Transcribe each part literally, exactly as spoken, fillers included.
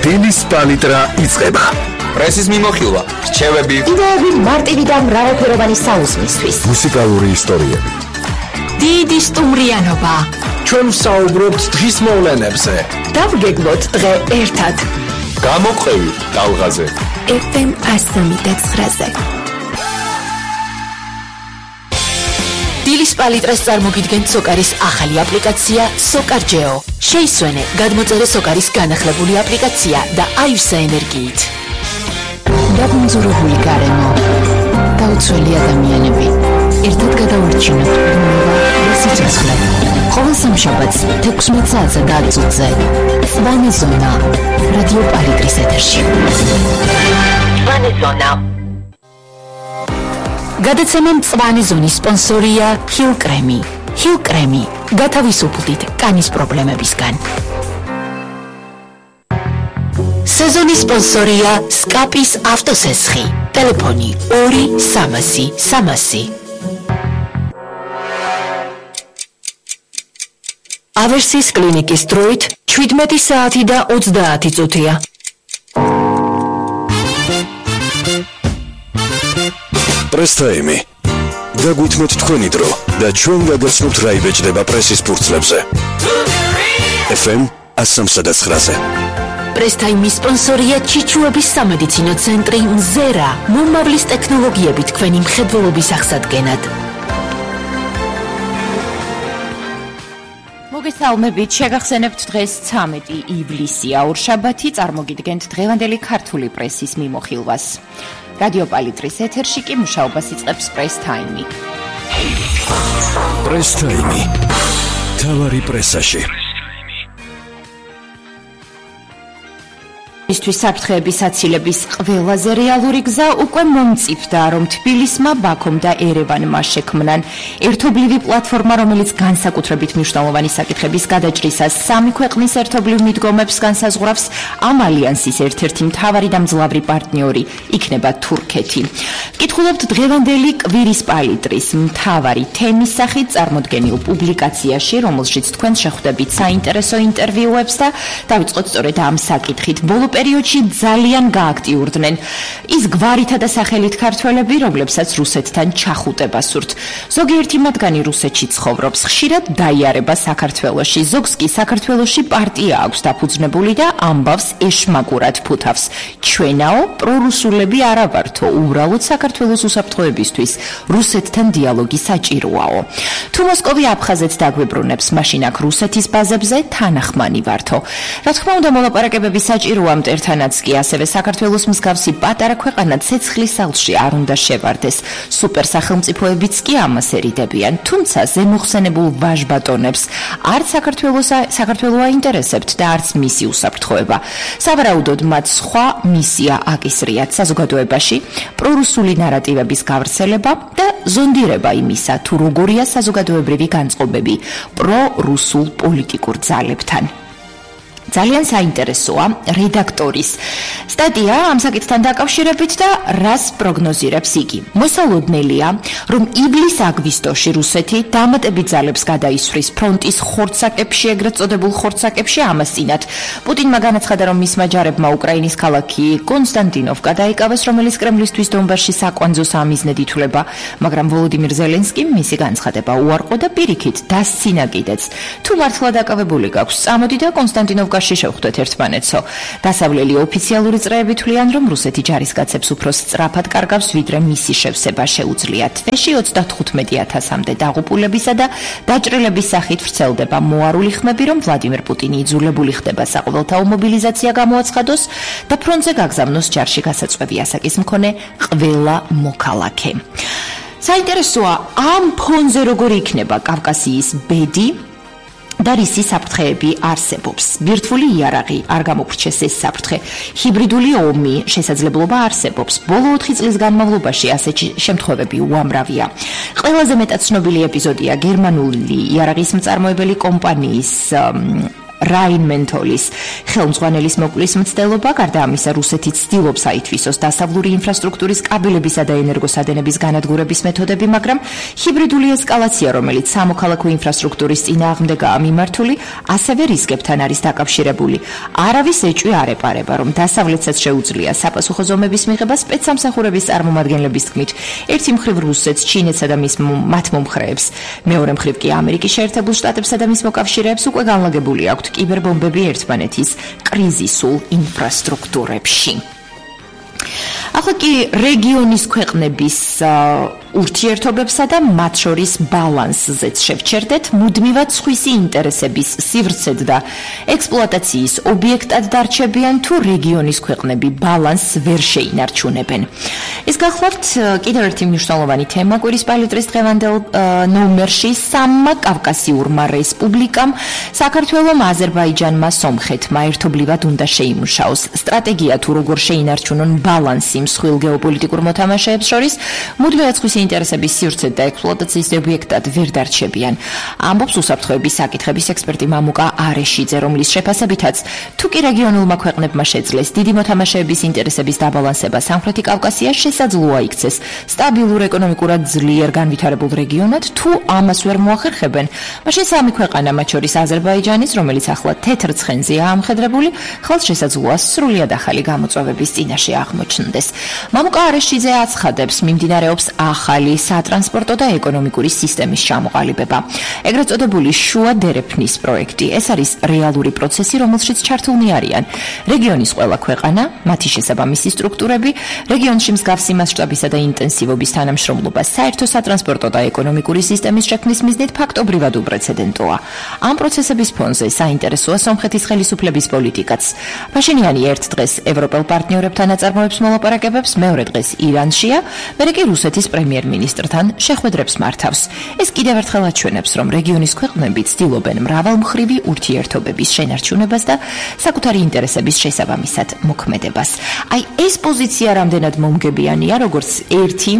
დილის პალიტრა იწყება. პრესის მიმოხილვა, რჩევები, იდეები მარტივი და მრავალფეროვანი საუზმისთვის. მუსიკალური ისტორიები. დიდი სტუმრიანობა. ჩვენ ვსაუბრობთ დღის მოვლენებზე. დავგეგმოთ დღე ერთად. გამოყევი ტალღაზე. ეფ ემ ასამი და ცხრაზე. დილის პალიტრას წარმოგიდგენთ სოკარის ახალი აპლიკაცია SOCARGEO. შეისვენე გადმოწერე სოკარის განახლებული აპლიკაცია და აივსე ენერგიით. დაბინძურებული გარემო, დაუცველი ადამიანები, ერთად გადავარჩინოთ ბუნება და სიცოცხლე. ყოველ სამშაბათს თექვსმეტ საათზე და ათს ოცზე წვანი ზონა რადიო პალიტრის ეთერში. წვანი ზონა. გადაცემა მწვანე ზონის სპონსორია ჰილ კრემი. ჰილ კრემი გათავისუფლდით კანის პრობლემებისგან. სეზონის სპონსორია სკაპის ავტოსესხი. ტელეფონი ორი სამასი სამასი. ავერსის კლინიკის დროით შვიდმეტი საათი და ოცდაათი წუთია. პრესტაიმი. დაგვითმოთ თქვენი დრო და ჩვენ გადაცნობთ რა იბეჭდება პრესის ფურცლებზე. ეფ ემ ასამსა და ცხრაზე. პრესტაიმის სპონსორია ჩიჩუების სამედიცინო ცენტრი მზერა. მომავლის ტექნოლოგიებით თქვენი მხედველობის აღსადგენად. მოგესალმებით, შეგახსენებთ დღეს ცამეტი ივლისია, ორშაბათი, წარმოგიდგენთ დღევანდელი ქართული პრესის მიმოხილვას. რადიო პალიტრის ეთერში კი მუშაობას იწყებს პრესტაიმი. პრესტაიმი. თავარი პრესაში. ისთვის საფრთხეების აცილების ყველაზე რეალური გზა უკვე მომწიფდა, რომ თბილისმა, ბაქომ და ერევანმა შექმნან ერთობლივი პლატფორმა, რომელიც განსაკუთრებით მნიშვნელოვანი საკითხების გადაჭრისას სამი ქვეყნის ერთობლივ მიდგომებს განსაზღვრავს. ამ ალიანსის ერთ-ერთი მთავარი და მძლავრი პარტნიორი იქნება თურქეთი. ვკითხულობთ დღევანდელი კვირის პალიტრის მთავარი თემის სახით წარმოდგენილ პუბლიკაციაში, რომელშიც თქვენ შეხვდებით საინტერესო ინტერვიუებს და დავიწყოთ სწორედ ამ საკითხით. ბოლო პერიოდში ძალიან გააქტიურდნენ ის გვარითა და სახელით ქართველები, რომლებსაც რუსეთთან ჩახუტება სურთ. ზოგიერთი მათგანი რუსეთში ცხოვრობს, ხშირად დაიარება საქართველოში, ზოგს კი საქართველოში პარტია აქვს დაფუძნებული და ამბავს ეშმაკურად ფუთავს. ჩვენაო პრორუსულები არა ვართო, უბრალოდ საქართველოს უსაფრთხოებისთვის რუსეთთან დიალოგი საჭიროაო. თუ მოსკოვი აფხაზეთს დაგვებრუნებს, მაშინ აქ რუსეთის ბაზებზე თანახმანი ვართო. რა თქმა უნდა, მოლაპარაკებები საჭიროა, ერთანაც კი ასევე საქართველოს მსგავსი პატარა ქვეყანა ცეცხლის ალში არ უნდა შევარდეს. სუპერსახელმწიფოებიც კი ამას ერიდებიან, თუმცა ზემოხსენებულ ვაჟბატონებს არც საქართველოს საქართველო აინტერესებთ და არც მისი უსაფრთხოება. სავარაუდოდ მათ სხვა მისია აკისრიათ საზოგადოებაში, პრორუსული ნარატივების გავრცელება და ზონდირება იმისა, თუ როგორია საზოგადოებრივი განწყობები პრორუსულ პოლიტიკურ ძალებთან. ძალიან საინტერესოა რედაქტორის სტატია ამ საკითხთან დაკავშირებით და რას პროგნოზირებს იგი. მოსალოდნელია, რომ ივლის-აგვისტოში რუსეთი დამატებით ძალებს გადაისვრის ფრონტის ხორცაკებში, ეგრეთ წოდებულ ხორცაკებში ამასწინათ. პუტინმა განაცხადა, რომ მისმა ჯარებმა უკრაინის ქალაქი კონსტანტინოვკა დაიკავეს, რომელიც კრემლისთვის დონბასში საკვანძო სამიზნედ ითვლება, მაგრამ ვოლოდიმირ ზელენსკიმ მისი განცხადება უარყო და პირიქით დასცინა კიდეც. თუ მართლა დაკავებული გაქვს, წამოდი და კონსტანტინოვკა შევხვდეთ ერთმანეთსო. დასავლელი ოფიციალური წრეები თვლიან, რომ რუსეთი ჯარისკაცებს უფრო სწრაფად კარგავს, ვიდრე მისი შევსება შეუძლია. თვეში ოცდათხუთმეტი ათასამდე დაღუპულებისა და დაჭრილების სახით ვრცელდება მოარული ხმები, რომ ვლადიმერ პუტინი იძულებული ხდება საყოველთაო მობილიზაცია გამოაცხადოს და ფრონტზე გაგზავნოს ჯარში გასაწვევი ასაკის მქონე ყველა მოქალაქე. საინტერესოა, ამ ფონზე როგორი იქნება კავკასიის ბედი და რისი საფრთხეები არსებობს. ბირთვული იარაღი არ გამოგვრჩეს ეს საფრთხე. ჰიბრიდული ომი შესაძლებლობა არსებობს. ბოლო ოთხი წლის განმავლობაში ასეთი შემთხვევები უამრავია. ყველაზე მეტად ცნობილი ეპიზოდია გერმანული იარაღის მწარმოებელი კომპანიის რაინმენტოლის ხელმძღვანელის მოკვლევის მცდელობა. გარდა ამისა, რუსეთი ცდილობს აითვისოს დასავლური ინფრასტრუქტურის კაბელებისა და ენერგოსადენების განადგურების მეთოდები, მაგრამ ჰიბრიდული ესკალაცია, რომელიც სამოქალაქო ინფრასტრუქტურის წინააღმდეგაა მიმართული, ასევე რისკებთან არის დაკავშირებული. არავის ეჭვი არ ეპარება, რომ დასავლეთსაც შეუძლია საპასუხო ზომების მიღება სპეცსამსახურების წარმომადგენლების თქმით. ერთი მხრივ რუსეთს, ჩინეთსა და მის მათ მომხრეებს, მეორე მხრივ კი ამერიკის შეერთებულ შტატებსა და მის მოკავშირეებს უკვე განლაგებული აქვთ კიბერბომბები ერთმანეთის კრიზისულ ინფრასტრუქტურებში. ახლა კი რეგიონის ქვეყნების ურთიერთობებსა და მათ შორის ბალანსზეც შევჩერდეთ. მუდმივად სხვისი ინტერესების სივრცედ და ექსპლუატაციის ობიექტად დარჩებიან თუ რეგიონის ქვეყნები ბალანსს ვერ შეინარჩუნებენ. ეს გახლავთ კიდევ ერთი მნიშვნელოვანი თემა კვირის პალიტრის დღევანდელ ნომერში. სამმა კავკასიურმა რესპუბლიკამ, საქართველომ, აზერბაიჯანმა, სომხეთმა ერთობლივად უნდა შეიმუშაოს სტრატეგია თუ როგორ შეინარჩუნონ ბალანსი მსხვილ გეოპოლიტიკურ მოთამაშეებს შორის, მუდმივად სხვისი ინტერესების სივრცედ და ექსპლუატაციის ობიექტად ვერ დარჩებიან. ამბობს უსაფრთხოების საკითხების ექსპერტი მამუკა არეშიძე, რომლის შეფასებითაც თუ კი რეგიონულმა ქვეყნებმა შეძლეს დიდი მოთამაშეების ინტერესების დაბალანსება სამხრეთი კავკასია, შესაძლოა იქცეს სტაბილურ ეკონომიკურად ძლიერ განვითარებულ რეგიონად, თუ ამას ვერ მოახერხებენ, მაშინ სამი ქვეყანა, მათ შორის აზერბაიჯანის, რომელიც ახლა თეთრ ცხენზეა ამხედრებული, ხელს შესაძლოა სრულიად ახალი გამოწვევების წინაშე აღმოჩნდეს. მამუკა არეშიძე აცხადებს, მიმდინარეობს ახალი სატრანსპორტო და ეკონომიკური სისტემის ჩამოყალიბება. ეგრეთ წოდებული შუა დერეფნის პროექტი. ეს არის რეალური პროცესი, რომელშიც ჩართულნი არიან რეგიონის ყველა ქვეყანა, მათი შესაბამისი სტრუქტურები, რეგიონში მსგავსი მასშტაბისა და ინტენსივობის თანამშრომლობა საერთო სატრანსპორტო და ეკონომიკური სისტემის შექმნის მიზნით ფაქტობრივად უპრეცედენტოა. ამ პროცესების ფონზე საინტერესოა სომხეთის ხელისუფლების პოლიტიკაც. პაშინიანი ერთ დღეს ევროპელ პარტნიორებთან აწარმოებს მოლაპარაკებებს, მეორე დღეს ირანშია, მერე კი რუსეთის პრემიერ-მინისტრთან შეხვედრებს მართავს. ეს კიდევ ერთხელ აჩვენებს, რომ რეგიონის ქვეყნები ცდილობენ მრავალმხრივი ურთიერთობების შენარჩუნებას და საკუთარი ინტერესების შესაბამისად მოქმედებას. აი ეს პოზიცია რამდენად მომგებიანია, როგორც ერთი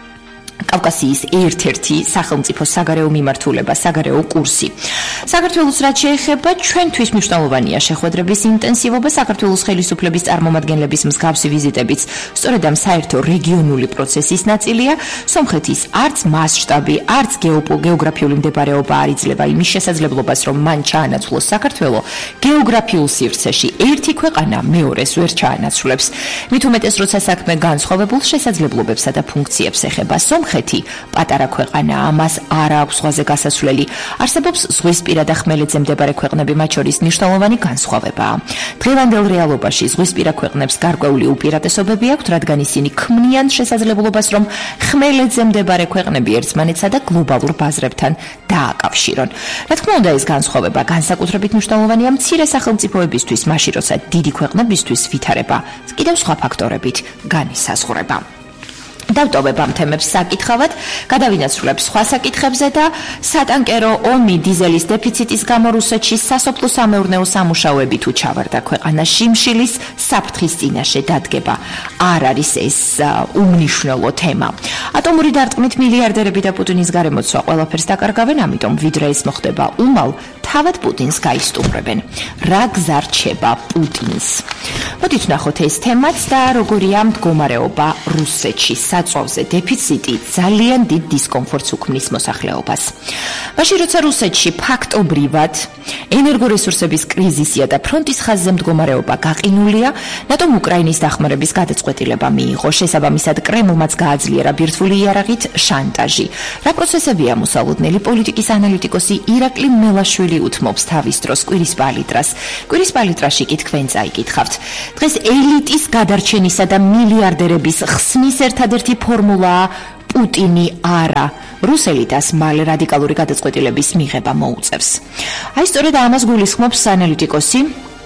კავკასიის ერთ-ერთი სახელმწიფო საგარეო მიმართულება, საგარეო კურსი. საქართველოს რაც შეეხება, ჩვენთვის მნიშვნელოვანია შეხვედრების ინტენსივობა, საქართველოს ხელისუფლების წარმომადგენლების მსგავსი ვიზიტებიც სწორედ ამ საერთო რეგიონული პროცესის ნაწილია. სომხეთის არც მასშტაბი, არც გეოგრაფიული მდებარეობა არ იძლევა იმის შესაძლებლობას, რომ მან ჩაანაცვლოს საქართველო გეოგრაფიულ სივრცეში. ერთი ქვეყანა მეორეს ვერ ჩაანაცვლებს. მით უმეტეს, როცა საქმე განსხვავებულ შესაძლებლობებსა და ფუნქციებს ეხება. სომხეთი პატარა ქვეყანა, ამას არ აქვს ზღვაზე გასასვლელი. არსებობს ზღვისპირა და ხმელეთზე მდებარე ქვეყნები, მათ შორის მნიშვნელოვანი განსხვავებაა. დღევანდელ რეალობაში ზღვისპირა ქვეყნებს გარკვეული უპირატესობები აქვთ, რადგან ისინი ქმნიან შესაძლებლობას, რომ ხმელეთზე მდებარე ქვეყნები ერთმანეთსა და გლობალურ ბაზრებთან დააკავშირონ. რა თქმა უნდა, ეს განსხვავება განსაკუთრებით მნიშვნელოვანია მცირე სახელმწიფოებისთვის, მაშინ როცა დიდი ქვეყნებისთვის ვითარება კიდევ სხვა ფაქტორებით განისაზღვრება. დავტოვებ ამ თემებს საკითხავად, გადავინაცვლებ სხვა საკითხებზე და სატანკერო ომი დიზელის დეფიციტის გამო რუსეთში სასოფლო სამეურნეო სამუშაოები თუ ჩავარდა ქვეყანაში, შიმშილის საფრთხის წინაშე დადგება არ არის ეს უმნიშვნელო თემა. ატომური დარტყმით მილიარდერები და პუტინის გარემოცვა ყველაფერს დაკარგავენ, ამიტომ ვიდრე ეს მოხდება უმალ, თავად პუტინს გაისტუმრებენ. რა გზა რჩება პუტინს? მოდით ვნახოთ ეს თემაც და როგორია მდგომარეობა რუსეთში. საწვავზე დეფიციტი ძალიან დიდ დისკომფორტს უქმნის მოსახლეობას. მაშინ როცა რუსეთში ფაქტობრივად ენერგორესურსების კრიზისია და ფრონტის ხაზზე მდგომარეობა გაყინულია, ნატომ უკრაინის დახმარების გადაწყვეტილება მიიღო. შესაბამისად, კრემლმაც გააძლიერა ბირთვული იარაღით შანტაჟი. რა პროცესებია მოსალოდნელი პოლიტიკის ანალიტიკოსი ირაკლი მელაშვილი უთმობს თავის დროს კვირის პალიტრას. კვირის პალიტრაში კი თქვენ წაიკითხავთ. დღეს ელიტის გადარჩენისა და მილიარდერების ხსნის ერთადერთი ფორმულაა პუტინი არა. რუსელიტას მალე რადიკალური გადაწყვეტილების მიღება მოუწევს. აი სწორედ ამას გულისხმობს ანალიტიკოსი.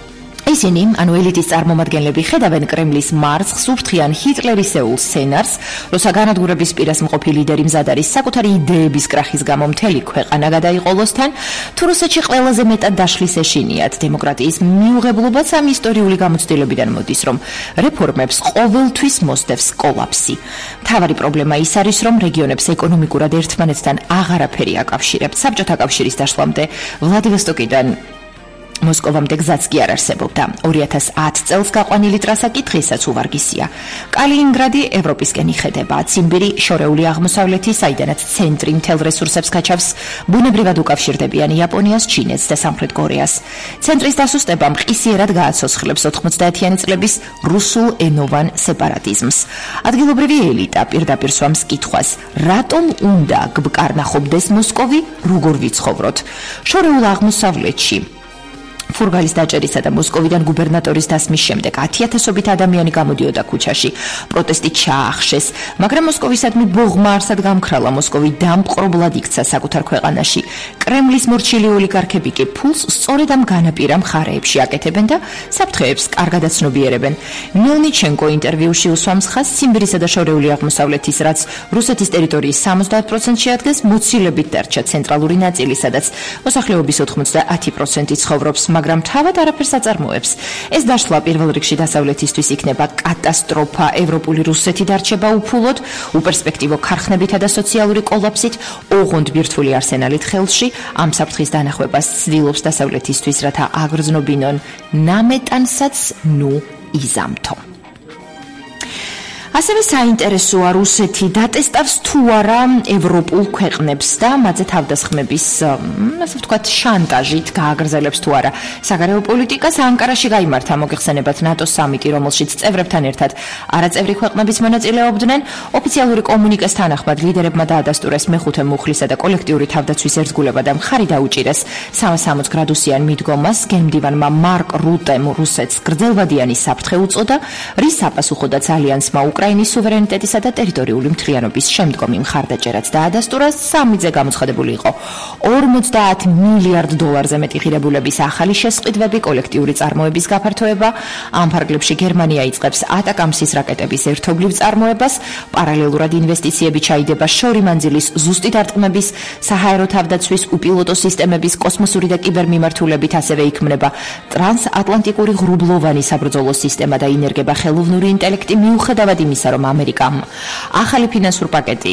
ისინი, ანუ ელიტის წარმომადგენლები, ხედავენ კრემლის მარცხს, უფრთხიან ჰიტლერისეულ სცენარს, როცა განადგურების პირას მყოფი ლიდერი მზად არის საკუთარი იდეების კრახის გამო მთელი ქვეყანა გადაიყოლოს თან, თუ რუსეთში ყველაზე მეტად დაშლის ეშინიათ დემოკრატიის მიუღებლობაც ამ ისტორიული გამოცდილებიდან მოდის, რომ რეფორმებს ყოველთვის მოსდევს კოლაფსი. მთავარი პრობლემა ის არის, რომ რეგიონებს ეკონომიკურად ერთმანეთთან აღარაფერი აკავშირებთ. საბჭოთა კავშირის დაშლამდე ვლადივოსტოკიდან მოსკოვამდე გზაც კი არ არსებობდა. ორი ათას ათ წელს გაყვანილი ტრასა კი დღესაც უვარგისია. კალინინგრადი ევროპისკენ იხედება, ციმბირი შორეული აღმოსავლეთი, საიდანაც ცენტრი მთელ რესურსებს გაჩავს, ბუნებრივად უკავშირდებიან იაპონიას, ჩინეთს და სამხრეთ კორეას. ცენტრის დასუსტება მყისიერად გააცოცხლებს ოთხმოცდაათიანი წლების რუსულ ენოვან სეპარატიზმს. ადგილობრივი ელიტა პირდაპირ სვამს კითხვას, რატომ უნდა გვკარნახობდეს მოსკოვი, როგორ ვიცხოვროთ? შორეულ აღმოსავლეთში ფურგალის დაჭერისა და მოსკოვიდან გუბერნატორის დასმის შემდეგ ათიათასობით ადამიანი გამოდიოდა ქუჩაში. პროტესტი ჩაახშეს, მაგრამ მოსკოვისადმი ბოღმა არსად გამქრალა, მოსკოვი დამპყრობლად იქცა საკუთარ ქვეყანაში. კრემლის მორჩილი ოლიგარქები კი ფულს სწორედ ამ განაპირა მხარეებში აკეთებენ და საფრთხეებს კარგადაც ცნობიერებენ. მელნიჩენკო ინტერვიუში უსვამს ხაზს ციმბირისა და შორეული აღმოსავლეთის, რაც რუსეთის ტერიტორიის სამოცდაათ პროცენტს შეადგენს, მოცილებით დარჩა ცენტრალური ნაწილი, სადაც მოსახლეობის ოთხმოცდაათი პროცენტი ცხოვრობს, მაგრამ თავად არაფერს აწარმოებს. ეს დაშლა პირველ რიგში დასავლეთისთვის იქნება კატასტროფა, ევროპული რუსეთი დარჩება უფულოდ, უპერსპექტივო ქარხნებითა და სოციალური კოლაფსით, ოღონდ ბირთვული არსენალით ხელში. ამ საფრთხის დანახვებას ცდილობს დასავლეთისთვის, რათა აგრძნობინონ ნამეტანსაც ნუ იზამთო. ასევე საინტერესოა რუსეთი დატესტავს თუ არა ევროპულ ქვეყნებს და მათზე თავდასხმების, ასე ვთქვათ, შანტაჟით გააგრძელებს თუ არა საგარეო პოლიტიკას. ანკარაში გაიმართა მოგეხსენებათ ნატოს სამიტი, რომელშიც წევრებთან ერთად არაწევრი ქვეყნების მონაწილეობდნენ. ოფიციალური კომუნიკეს თანახმად ლიდერებმა დაადასტურეს მეხუთე მუხლისა და კოლექტიური თავდაცვის ერთგულება და მხარი დაუჭირეს სამოცდაოთხ გრადუსიან მიდგომას. გენმდივანმა მარკ რუტემ რუსეთს გრძელვადიანი საფრთხე უწოდა, რის საპასუხოდაც ალიანსმა უკრაინის სუვერენიტეტისა და ტერიტორიული მთლიანობის შემდგომი მხარდაჭერაც დაადასტურა. სამიტზე გამოცხადებული იყო ორმოცდაათ მილიარდ დოლარზე მეტი ღირებულების ახალი შესყიდვები, კოლექტიური წარმოების გაფართოება. ამ ფარგლებში გერმანია იწყებს ატაკამსის რაკეტების ერთობლივ წარმოებას, პარალელურად ინვესტიციები ჩაიდება შორი მანძილის ზუსტი დარტყმების, საჰაერო თავდაცვის, უპილოტო სისტემების, კოსმოსური და კიბერმიმართულებით, ასევე იქმნება ტრანსატლანტიკური ღრუბლოვანი საბრძოლო სისტემა და ინერგება ხელოვნური ინტელექტი, მიუხედავად იმისა, რომ ამერიკამ ახალი ფინანსურ პაკეტი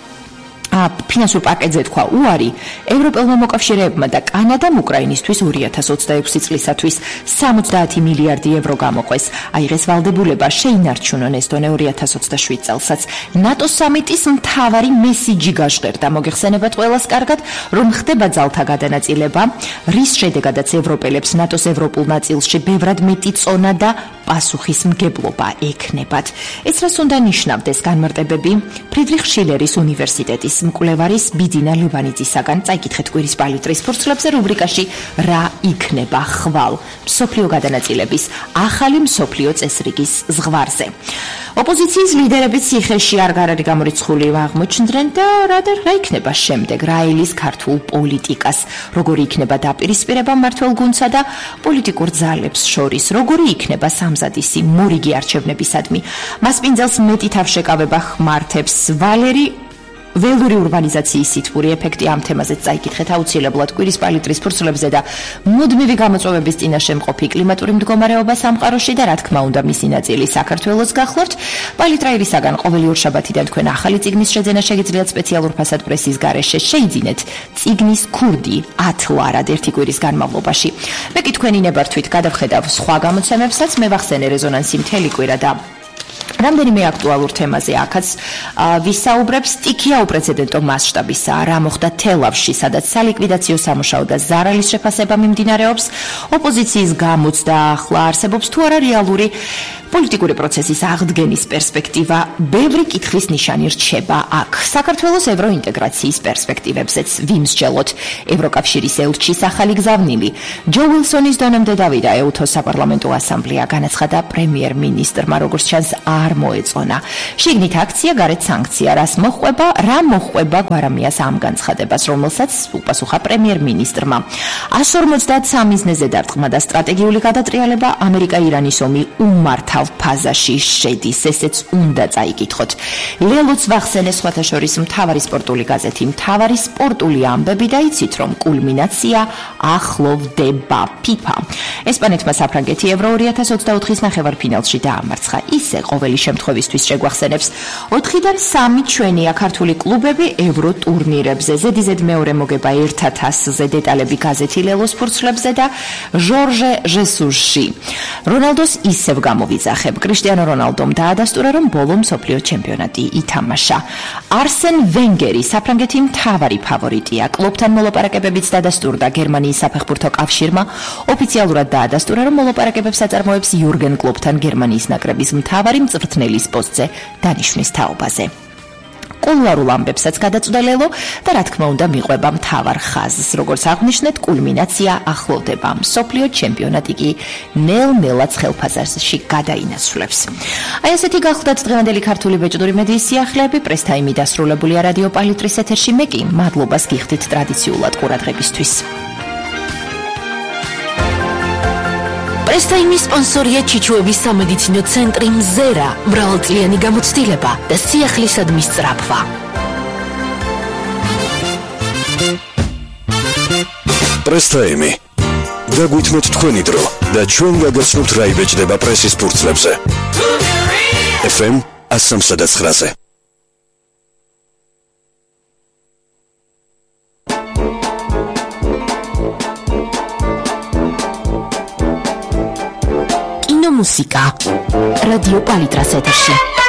ფინანსურ პაკეტზე თქვა უარი, ევროპელმა მოკავშირეებმა და კანადამ უკრაინისთვის ორი ათას ოცდაექვსი წლისათვის სამოცდაათი მილიარდი ევრო გამოყვეს. აიღეს ვალდებულება შეინარჩუნონ ეს დონე ორი ათას ოცდაშვიდ წელსაც. ნატოს სამიტის მთავარი მესიჯი გაჟღერდა, მოგეხსენებათ ყველას კარგად, რომ ხდება ძალთა გადანაწილება, რის შედეგადაც ევროპელებს ნატოს ევროპულ ნაწილში ბევრად მეტი წონა და პასუხისმგებლობა ექნებათ. ეს რას უნდა ნიშნავდეს განმარტებები ფრიდრიხ შილერის უნივერსიტეტის მკვლევარის ბიძინა ლევანიძისაგან. წაიკითხეთ კვირის პალიტრის ფურცლებზე რუბრიკაში რა იქნება ხვალ მსოფლიო გადანაწილების ახალი მსოფლიო წესრიგის ზღვარზე. ოპოზიციის ლიდერები ციხეში არ-გარარი გამორიცხული აღმოჩნდნენ და რა და რა იქნება შემდეგ, რა ელის ქართულ პოლიტიკას, როგორი იქნება დაპირისპირება მმართველ გუნდსა და პოლიტიკურ ძალებს შორის, როგორი იქნება სამზადისი მორიგი არჩევნებისადმი. მასპინძელს მეტი თავშეკავება ხმართებს ვალერი ველური ურბანიზაციის სითბური ეფექტი. ამ თემაზე წაიკითხეთ აუცილებლად კვირის პალიტრის ფურცლებზე და მუდმივი გამოწვევების წინაშე მყოფი კლიმატური მდგომარეობა სამყაროში და რა თქმა უნდა მისი ნაწილი საქართველოს გახლავთ. პალიტრაირისაგან ყოველი ორშაბათიდან თქვენ ახალი წიგნის შეძენა შეგიძლიათ სპეციალურ ფასად პრესის გარეშე. შეიძინეთ წიგნის ქურდი ათლარად ერთი კვირის განმავლობაში. მე კი თქვენი ნებართვით გადავხედავ სხვა გამოცემებსაც, მე ვახსენე რეზონანსი მთელი კვირა და რამდენიმე აქტუალურ თემაზე აქაც ვისაუბრებს. სტიქია უპრეცედენტო მასშტაბისაა, რა მოხდა თელავში, სადაც სალიკვიდაციო სამუშაო და ზარალის შეფასება მიმდინარეობს. ოპოზიციის გამოცდა ახლა არსებობს თუ არა რეალური პოლიტიკური პროცესის აღდგენის პერსპექტივა. ბევრი კითხვის ნიშანი რჩება აქ. საქართველოს ევროინტეგრაციის პერსპექტივებზეც ვიმსჯელოთ. ევროკავშირის ელჩის ახალი გზავნილი ჯო უილსონის დონემდე დავიდა ეუთოს საპარლამენტო ასამბლეა, განაცხადა პრემიერ-მინისტრმა, როგორც ჩანს არ მოეწონა. შიგნით აქცია, გარეთ სანქცია. რას მოჰყვება, რა მოჰყვება გვარამიას ამ განცხადებას, რომელსაც უპასუხა პრემიერ-მინისტრმა. ასორმოცდაათსამი მიზნეზე დარტყმა და სტრატეგიული გადატრიალება, ამერიკა-ირანის ომი უმართავ თვალფაზაში შედის, ესეც უნდა წაიკითხოთ. ლელოც ვახსენეს სხვათა შორის მთავარი სპორტული გაზეთი მთავარი სპორტული ამბები და იცით რომ კულმინაცია ახლოვდება ფიფა. ესპანეთმა საფრანგეთი ევრო ორი ათას ოცდაოთხის ნახევარფინალში დაამარცხა. ისე ყოველი შემთხვევისთვის შეგვახსენებს ოთხიდან სამი ჩვენია ქართული კლუბები ევრო ტურნირებზე. ზედიზედ მეორე მოგება ერთად ასზე დეტალები გაზეთი ლელოს ფურცლებზე და ჟორჟე ჟესუსში. რონალდოს ისევ გამოვიძახებ. კრისტიანო რონალდომ დაადასტურა რომ ბოლო მსოფლიო ჩემპიონატი ითამაშა. არსენ ვენგერი საფრანგეთი მთავარი ფავორიტია. კლუბთან მოლაპარაკებებიც დადასტურდა გერმანიის საფეხბურთო კავშირმა. ოფიციალურად დაადასტურა რომ მოლაპარაკებებს აწარმოებს იურგენ კლუბთან გერმანიის ნაკრების მთავარი მწვრთნელის პოსტზე დანიშვნის თაობაზე. კულუარულ ამბებსაც გადაწვდა ლელო და რა თქმა უნდა მიყვება მთავარ ხაზს. როგორც აღვნიშნეთ, კულმინაცია ახლოვდება. მსოფლიო ჩემპიონატი კი ნელ-ნელად ხელფასარში გადაინაცვლებს. აი ესეთი გახლდათ დღევანდელი ქართული ბეჭდური მედიის სიახლეები. პრესტაიმი დასრულებულია რადიო პალიტრის ეთერში. მე კი მადლობას გიხდით ტრადიციულად ყურადღებისთვის. პრესტაიმის სპონსორია ჩიჩუების სამედიცინო ცენტრი მზერა, მრავალწლიანი გამოცდილება და სიახლისადმის სწრაფვა. პრესტაიმი. დაგვითმოთ თქვენი დრო და ჩვენ გაგაცნობთ რა იბეჭდება პრესის ფურცლებზე. ეფ ემ one oh nine-ზე. მუსიკა რადიო პალიტრას ეთერში.